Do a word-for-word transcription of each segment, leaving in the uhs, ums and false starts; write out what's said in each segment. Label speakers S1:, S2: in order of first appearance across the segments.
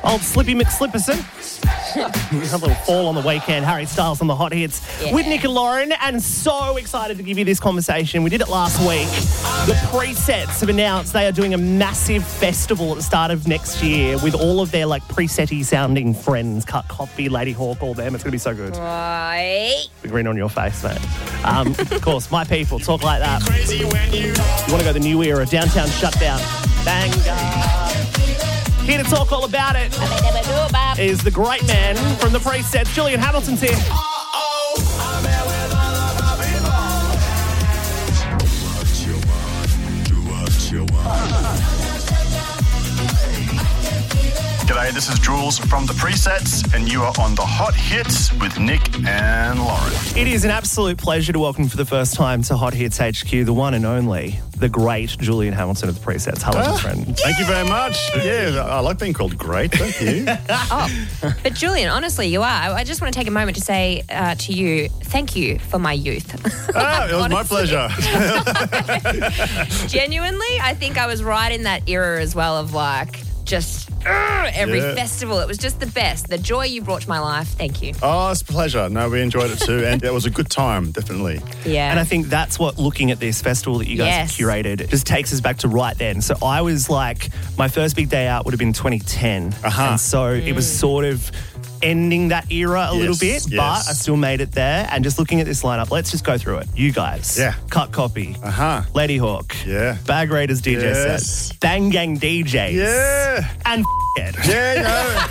S1: Old Slippy McSlipperson. A little fall on the weekend. Harry Styles on the Hot Hits
S2: Yeah.
S1: with Nick and Lauren, and so excited to give you this conversation. We did it last week. The Presets have announced they are doing a massive festival at the start of next year with all of their like preset-y sounding friends, Cut Copy, Lady Hawk, all them. It's going to be so good.
S2: Right.
S1: The grin on your face, mate. Um, of course, my people talk like that. You want to go the new era, Downtown Shutdown. Banger. Here to talk all about it is the great man from the Presets. Julian Hamilton's here.
S3: G'day, this is Jules from the Presets, and you are on the Hot Hits with Nick and Lauren.
S1: It is an absolute pleasure to welcome for the first time to Hot Hits H Q, the one and only, the great Julian Hamilton of the Presets. Hello,
S3: Ah,
S1: my friend.
S3: Thank you very much. Yeah, I like being called great. Thank you.
S2: Oh, but Julian, honestly, you are. I just want to take a moment to say uh, to you, thank you for my youth.
S3: Ah, it was my
S2: Honestly.
S3: pleasure.
S2: Genuinely, I think I was right in that era as well of like just uh, every
S3: Yeah.
S2: festival. It was just the best. The joy you brought to my life. Thank you.
S3: Oh, it's a pleasure. No, we enjoyed it too, and it was a good time, definitely.
S2: Yeah.
S1: And I think that's what looking at this festival that you guys
S2: Yes.
S1: have curated it just takes us back to right then. So I was like, my first big day out would have been twenty ten.
S3: Uh-huh.
S1: And so it was sort of ending that era a little
S3: Yes,
S1: bit,
S3: yes.
S1: but I still made it there. And just looking at this lineup, let's just go through it. You guys.
S3: Yeah.
S1: Cut Copy.
S3: Uh-huh.
S1: Lady Hawk.
S3: Yeah.
S1: Bag Raiders D J
S3: Yes.
S1: set. Bang Gang D Js.
S3: Yeah.
S1: And f***head.
S3: Yeah,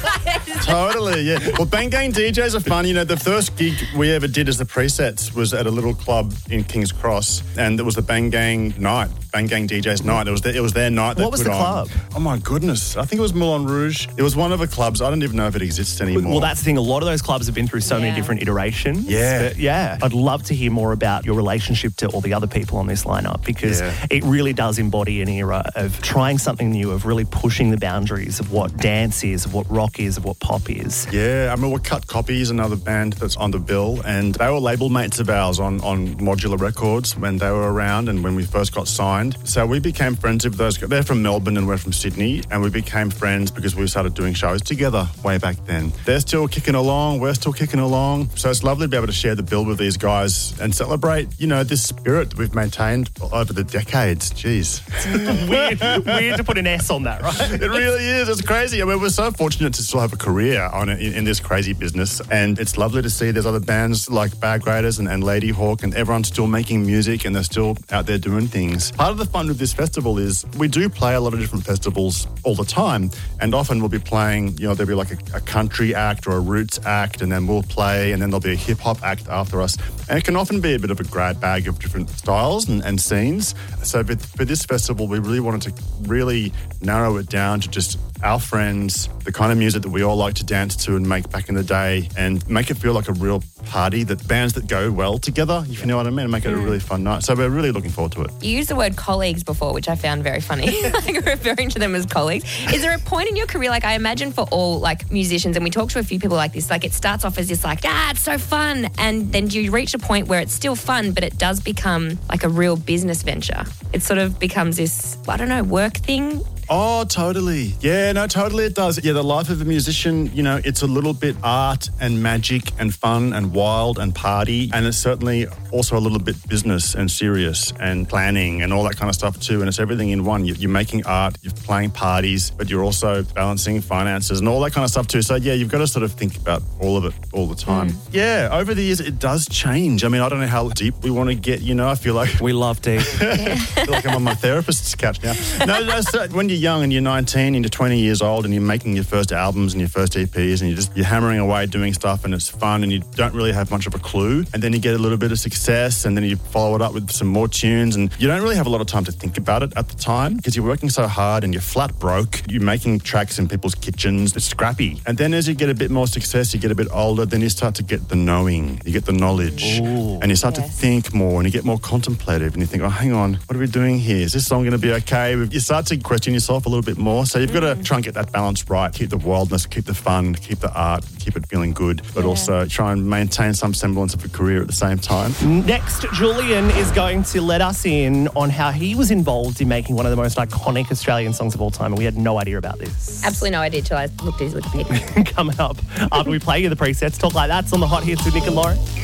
S3: no, totally, yeah. Well, Bang Gang D Js are fun. You know, the first gig we ever did as the Presets was at a little club in King's Cross, and it was the Bang Gang night, Bang Gang D Js night. It was, the, it was their night. They
S1: What was
S3: put
S1: the
S3: on.
S1: club?
S3: Oh, my goodness. I think it was Moulin Rouge. It was one of the clubs. I don't even know if it exists anymore.
S1: Well, that's the thing. A lot of those clubs have been through so many
S2: Yeah.
S1: different iterations.
S3: Yeah.
S1: But yeah. I'd love to hear more about your relationship to all the other people on this lineup, because
S3: Yeah.
S1: it really does embody an era of trying something new, of really pushing the boundaries of what dance is, of what rock is, of what pop is.
S3: Yeah, I mean, we're Cut Copy is another band that's on the bill, and they were label mates of ours on, on Modular Records when they were around and when we first got signed. So we became friends with those guys. They're from Melbourne and we're from Sydney, and we became friends because we started doing shows together way back then. They're still kicking along, we're still kicking along. So it's lovely to be able to share the bill with these guys and celebrate, you know, this spirit that we've maintained over the decades. Jeez.
S1: weird, weird to put an S on that, right?
S3: It really is. It's crazy. I mean, we're so fortunate to still have a career on it in, in this crazy business. And it's lovely to see there's other bands like Bag Raiders and, and Lady Hawk, and everyone's still making music and they're still out there doing things. Part of the fun with this festival is we do play a lot of different festivals all the time. And often we'll be playing, you know, there'll be like a, a country act or a roots act, and then we'll play, and then there'll be a hip hop act after us. And it can often be a bit of a grab bag of different styles and, and scenes. So for, for this festival, we really wanted to really narrow it down to just our friends, the kind of music that we all like to dance to and make back in the day, and make it feel like a real party, that bands that go well together, if you know what I mean, and make it a really fun night. So we're really looking forward to it.
S2: You used the word colleagues before, which I found very funny, like referring to them as colleagues. Is there a point in your career, like I imagine for all like musicians, and we talk to a few people like this, like it starts off as this like, ah, it's so fun. And then do you reach a point where it's still fun, but it does become like a real business venture? It sort of becomes this, I don't know, work thing.
S3: Oh, totally. Yeah, no, totally it does. Yeah, the life of a musician, you know, it's a little bit art and magic and fun and wild and party. And it's certainly also a little bit business and serious and planning and all that kind of stuff too. And it's everything in one. You're making art, you're playing parties, but you're also balancing finances and all that kind of stuff too. So yeah, you've got to sort of think about all of it all the time. Mm. Yeah, over the years, it does change. I mean, I don't know how deep we want to get, you know, I feel like...
S1: We love deep.
S3: I feel like I'm on my therapist's couch now. No, no, so when you're young and you're nineteen and you're twenty years old and you're making your first albums and your first E Ps and you're just you're hammering away doing stuff and it's fun and you don't really have much of a clue, and then you get a little bit of success and then you follow it up with some more tunes, and you don't really have a lot of time to think about it at the time because you're working so hard and you're flat broke. You're making tracks in people's kitchens. It's scrappy. And then as you get a bit more success, you get a bit older, then you start to get the knowing, you get the knowledge.
S1: Ooh.
S3: And you start
S2: Yes.
S3: to think more and you get more contemplative and you think, oh, hang on, what are we doing here? Is this song going to be okay? You start to question yourself yourself a little bit more. So you've got to try and get that balance right. Keep the wildness, keep the fun, keep the art, keep it feeling good, but
S2: Yeah.
S3: also try and maintain some semblance of a career at the same time.
S1: Next, Julian is going to let us in on how he was involved in making one of the most iconic Australian songs of all time, and we had no idea about this.
S2: Absolutely no idea till I looked at his Wikipedia.
S1: Coming up after we play you the presets. Talk Like That's on the Hot Hits with Nick and Lauren.